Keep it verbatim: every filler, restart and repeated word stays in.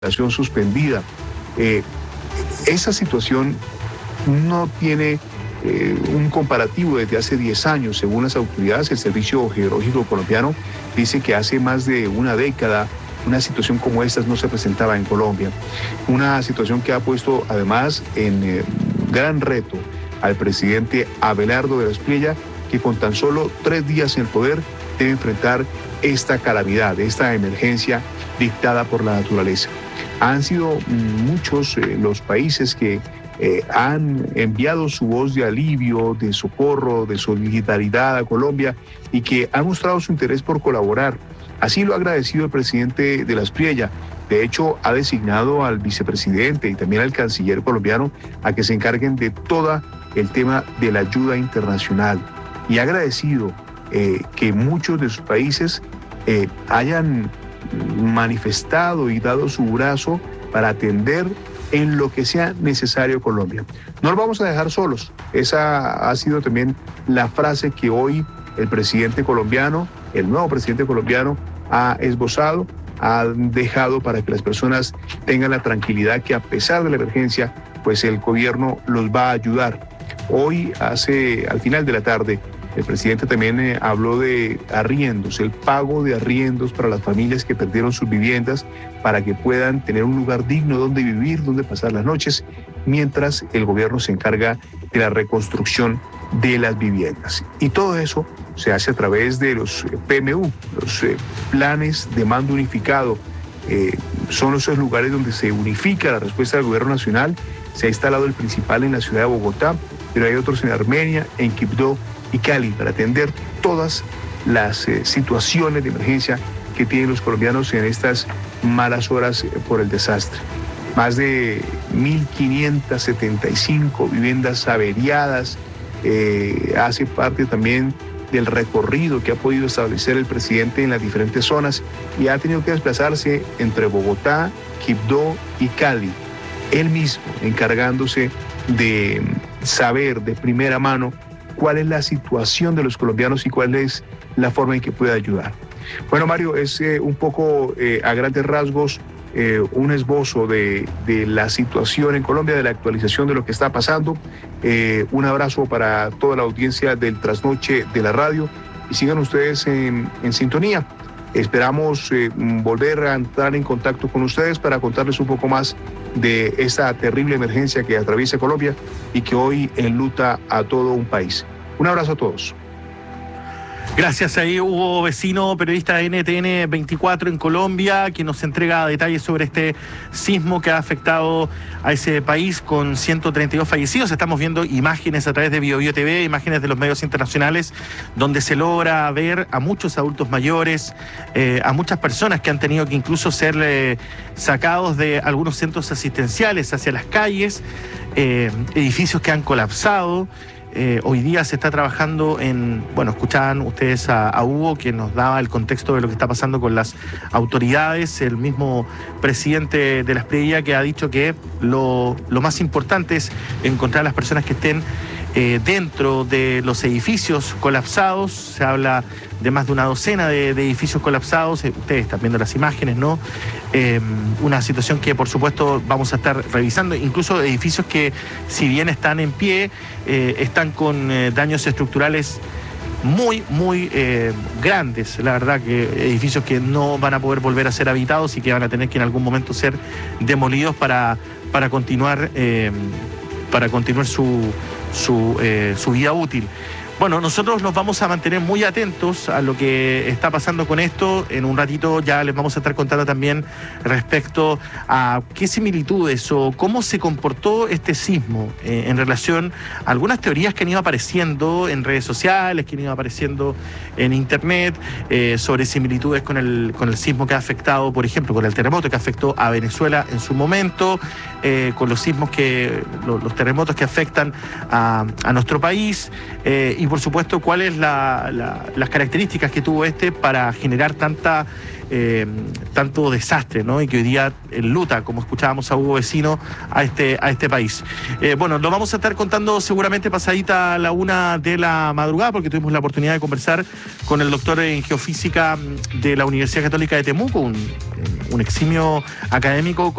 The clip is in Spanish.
operación suspendida. Eh, esa situación no tiene eh, un comparativo desde hace diez años. Según las autoridades, el Servicio Geológico Colombiano dice que hace más de una década una situación como esta no se presentaba en Colombia. Una situación que ha puesto además en eh, gran reto al presidente Abelardo de la Espriella, que con tan solo tres días en el poder debe enfrentar esta calamidad, esta emergencia dictada por la naturaleza. Han sido muchos eh, los países que eh, han enviado su voz de alivio, de socorro, de solidaridad a Colombia y que han mostrado su interés por colaborar. Así lo ha agradecido el presidente de la Espriella. De hecho, ha designado al vicepresidente y también al canciller colombiano a que se encarguen de todo el tema de la ayuda internacional. Y ha agradecido eh, que muchos de sus países eh, hayan manifestado y dado su brazo para atender en lo que sea necesario Colombia. No los vamos a dejar solos. Esa ha sido también la frase que hoy el presidente colombiano, el nuevo presidente colombiano, ha esbozado, ha dejado para que las personas tengan la tranquilidad que a pesar de la emergencia, pues el gobierno los va a ayudar. Hoy, hace, al final de la tarde, el presidente también eh, habló de arriendos, el pago de arriendos para las familias que perdieron sus viviendas para que puedan tener un lugar digno donde vivir, donde pasar las noches, mientras el gobierno se encarga de la reconstrucción de las viviendas. Y todo eso se hace a través de los P M U, los eh, planes de mando unificado. Eh, son esos lugares donde se unifica la respuesta del gobierno nacional. Se ha instalado el principal en la ciudad de Bogotá, pero hay otros en Armenia, en Quibdó y Cali, para atender todas las eh, situaciones de emergencia que tienen los colombianos en estas malas horas eh, por el desastre. Más de mil quinientas setenta y cinco viviendas averiadas, eh, hace parte también del recorrido que ha podido establecer el presidente en las diferentes zonas y ha tenido que desplazarse entre Bogotá, Quibdó y Cali, él mismo encargándose de saber de primera mano cuál es la situación de los colombianos y cuál es la forma en que puede ayudar. Bueno, Mario, es eh, un poco eh, a grandes rasgos eh, un esbozo de, de la situación en Colombia, de la actualización de lo que está pasando. Eh, un abrazo para toda la audiencia del Trasnoche de la radio y sigan ustedes en, en sintonía. Esperamos eh, volver a entrar en contacto con ustedes para contarles un poco más de esta terrible emergencia que atraviesa Colombia y que hoy enluta a todo un país. Un abrazo a todos. Gracias ahí, Hugo Vecino, periodista de N T N veinticuatro en Colombia, que nos entrega detalles sobre este sismo que ha afectado a ese país con ciento treinta y dos fallecidos. Estamos viendo imágenes a través de Bio Bio T V, imágenes de los medios internacionales, donde se logra ver a muchos adultos mayores, eh, a muchas personas que han tenido que incluso ser eh, sacados de algunos centros asistenciales hacia las calles, eh, edificios que han colapsado. Eh, hoy día se está trabajando en, bueno, escuchaban ustedes a, a Hugo, que nos daba el contexto de lo que está pasando con las autoridades, el mismo presidente de la Espriella, que ha dicho que lo, lo más importante es encontrar a las personas que estén eh, dentro de los edificios colapsados. Se habla de más de una docena de, de edificios colapsados, eh, ustedes están viendo las imágenes, ¿no? Eh, una situación que por supuesto vamos a estar revisando, incluso edificios que si bien están en pie, eh, están con eh, daños estructurales muy, muy eh, grandes. La verdad que edificios que no van a poder volver a ser habitados y que van a tener que en algún momento ser demolidos para, para continuar, eh, para continuar su, su, eh, su vida útil. Bueno, nosotros nos vamos a mantener muy atentos a lo que está pasando con esto. En un ratito ya les vamos a estar contando también respecto a qué similitudes o cómo se comportó este sismo eh, en relación a algunas teorías que han ido apareciendo en redes sociales, que han ido apareciendo en internet, eh, sobre similitudes con el, con el sismo que ha afectado, por ejemplo, con el terremoto que afectó a Venezuela en su momento, eh, con los sismos que, los, los terremotos que afectan a, a nuestro país, eh, y por supuesto, cuáles la, la, las características que tuvo este para generar tanta eh, tanto desastre, ¿no? Y que hoy día enluta, como escuchábamos a Hugo Vecino, a este, a este país. Eh, bueno, lo vamos a estar contando seguramente pasadita a la una de la madrugada, porque tuvimos la oportunidad de conversar con el doctor en geofísica de la Universidad Católica de Temuco, un, un eximio académico